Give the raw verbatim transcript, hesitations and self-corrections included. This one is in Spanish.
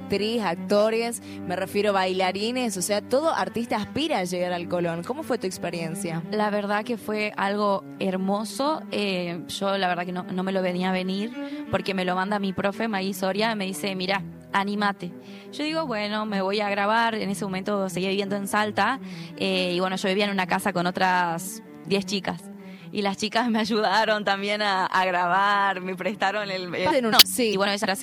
actriz, actores, me refiero a bailarines, o sea, todo artista aspira a llegar al Colón. ¿Cómo fue tu experiencia? La verdad que fue algo hermoso. Eh, yo la verdad que no, no me lo venía a venir, porque me lo manda mi profe, Maggie Soria, me dice, mira, anímate. Yo digo, bueno, me voy a grabar. En ese momento seguía viviendo en Salta, eh, y bueno, yo vivía en una casa con otras diez chicas. Y las chicas me ayudaron también a, a grabar, me prestaron el... el no, Sí. Y bueno, esa